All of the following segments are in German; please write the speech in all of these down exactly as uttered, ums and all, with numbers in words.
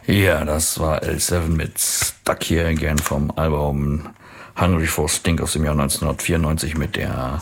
Ja, das war L sieben mit Stuck Here Again vom Album Hungry for Stink aus dem Jahr neunzehnhundertvierundneunzig mit der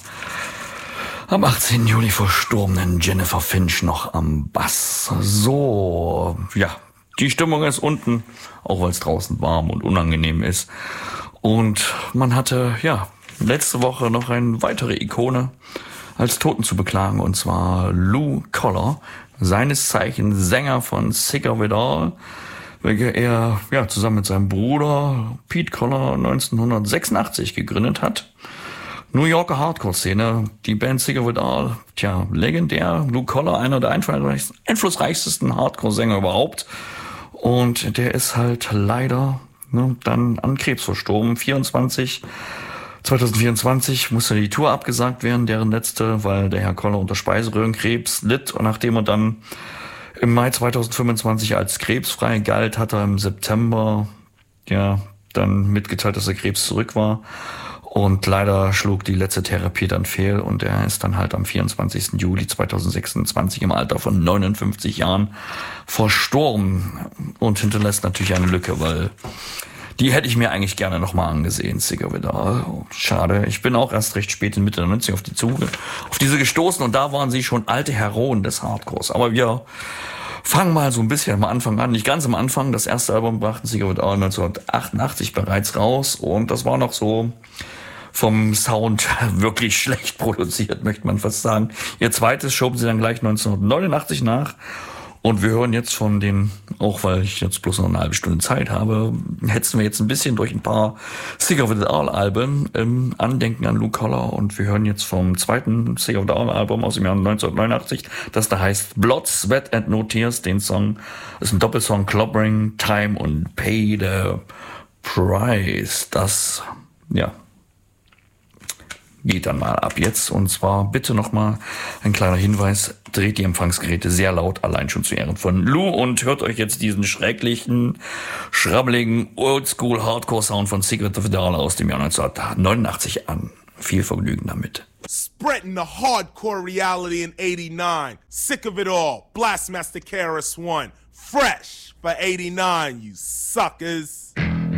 am achtzehnten Juli verstorbenen Jennifer Finch noch am Bass. So, ja, die Stimmung ist unten, auch weil es draußen warm und unangenehm ist. Und man hatte, ja, letzte Woche noch eine weitere Ikone als Toten zu beklagen, und zwar Lou Collor, seines Zeichens Sänger von Sick of It All, welcher er ja zusammen mit seinem Bruder Pete Collor neunzehnhundertsechsundachtzig gegründet hat. New Yorker Hardcore-Szene, die Band Sick of It All, tja, legendär. Lou Collor, einer der einflussreichsten Hardcore-Sänger überhaupt. Und der ist halt leider ne, dann an Krebs verstorben. vierundzwanzig zwanzig vierundzwanzig musste die Tour abgesagt werden, deren letzte, weil der Herr Collor unter Speiseröhrenkrebs litt. Und nachdem er dann im Mai zweitausendfünfundzwanzig als krebsfrei galt, hat er im September ja dann mitgeteilt, dass er Krebs zurück war. Und leider schlug die letzte Therapie dann fehl und er ist dann halt am vierundzwanzigsten Juli zweitausendsechsundzwanzig im Alter von neunundfünfzig Jahren verstorben und hinterlässt natürlich eine Lücke, weil die hätte ich mir eigentlich gerne nochmal angesehen, Sick of It All. Schade. Ich bin auch erst recht spät in Mitte der neunziger auf die Zuge, auf diese gestoßen und da waren sie schon alte Heroen des Hardcores. Aber wir fangen mal so ein bisschen am Anfang an. Nicht ganz am Anfang. Das erste Album brachten Sick of It All neunzehnhundertachtundachtzig bereits raus und das war noch so vom Sound wirklich schlecht produziert, möchte man fast sagen. Ihr zweites schoben sie dann gleich neunzehnhundertneunundachtzig nach. Und wir hören jetzt von den, auch weil ich jetzt bloß noch eine halbe Stunde Zeit habe, hetzen wir jetzt ein bisschen durch ein paar Sick of It All Alben im Andenken an Lou Collor. Und wir hören jetzt vom zweiten Sick of It All Album aus dem Jahr neunzehnhundertneunundachtzig, das da heißt Blood, Sweat and No Tears. Den Song ist ein Doppelsong, Clobbering Time und Pay the Price. Das, ja, geht dann mal ab jetzt. Und zwar bitte nochmal ein kleiner Hinweis, dreht die Empfangsgeräte sehr laut, allein schon zu Ehren von Lou und hört euch jetzt diesen schrecklichen, schrabbeligen Oldschool-Hardcore-Sound von Sick of It All aus dem Jahr neunzehnhundertneunundachtzig an. Viel Vergnügen damit. Spreading the hardcore reality in eighty-nine. Sick of it all. Blastmaster K R S One. Fresh for eighty-nine, you suckers.